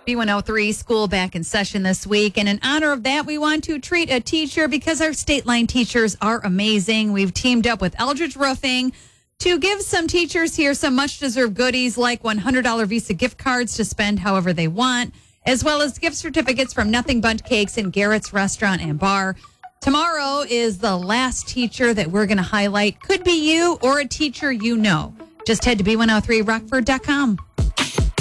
B103 school back in session this week. And in honor of that, we want to treat a teacher because our state line teachers are amazing. We've teamed up with Eldridge Roofing to give some teachers here some much deserved goodies like $100 Visa gift cards to spend however they want, as well as gift certificates from Nothing Bundt Cakes and Garrett's Restaurant and Bar. Tomorrow is the last teacher that we're going to highlight. Could be you or a teacher you know. Just head to B103rockford.com.